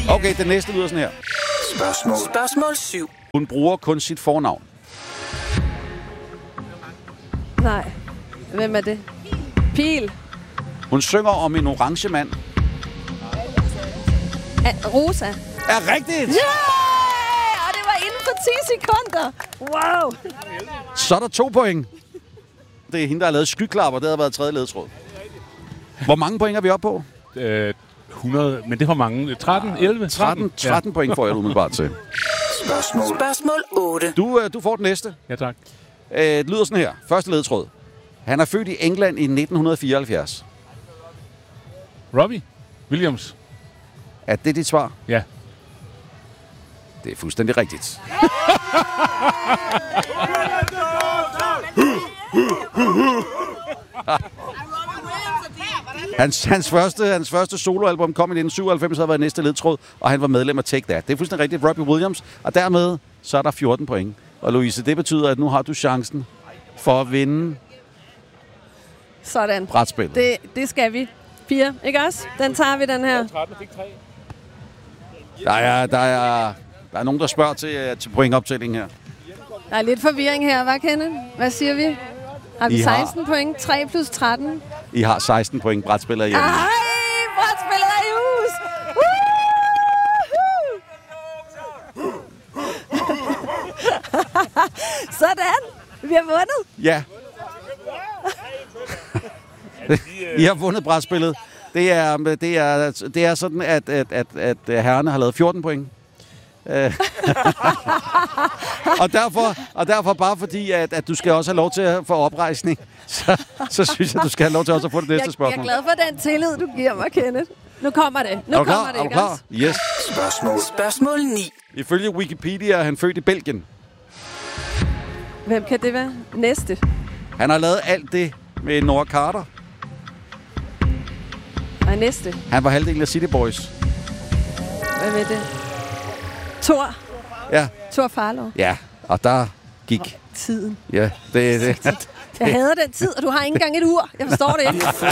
Okay, den næste lyder sådan her. Spørgsmål 7. Hun bruger kun sit fornavn. Nej. Hvem er det? Pil. Hun synger om en orange mand. Rosa. Er rigtigt! Yeah! Og det var inden for 10 sekunder. Wow. Så er der 2 point. Det er hende, der har lavet skyklapper. Det har været 3. ledetråd. Hvor mange point er vi oppe på? 100, men det var mange. 13, 11, 13? 13 point får jeg umiddelbart til. Spørgsmål 8. Du får den næste. Ja, tak. Det lyder sådan her. Første ledetråd. Han er født i England i 1974. Robbie Williams. Er det dit svar? Ja. Det er fuldstændig rigtigt. Hans første soloalbum kom i 1997, havde været næste ledtråd, og han var medlem af Take That. Det er fuldstændig rigtigt, Robbie Williams. Og dermed, så er der 14 point. Og Louise, det betyder, at nu har du chancen for at vinde sådan. Brætspillet. Det skal vi. 4, ikke også? Den tager vi, den her. 13 fik 3. Der er nogen, der spørger til pointoptællingen her. Der er lidt forvirring her, hvad Kenneth? Hvad siger vi? Har vi 16 point? 3 plus 13? I har 16 point brætspiller hjemme. Ej, brætspiller er i hus! Sådan! Vi har vundet! Ja. I har vundet brætspillet. Det er sådan, at herrerne har lavet 14 point. og derfor bare fordi, at du skal også have lov til at få oprejsning, så synes jeg, du skal have lov til også at få det næste spørgsmål. Jeg er glad for den tillid, du giver mig, Kenneth. Nu kommer det. Er du klar? Yes. Spørgsmål 9. Ifølge Wikipedia er han født i Belgien. Hvem kan det være? Næste. Han har lavet alt det med Nora Carter. Og næste. Han var halvdelen af City Boys. Hvad med det? Thor. Ja. Thor Farlov. Ja, og der gik tiden. Ja, det. Jeg hader den tid, og du har ikke engang et ur. Jeg forstår det ikke.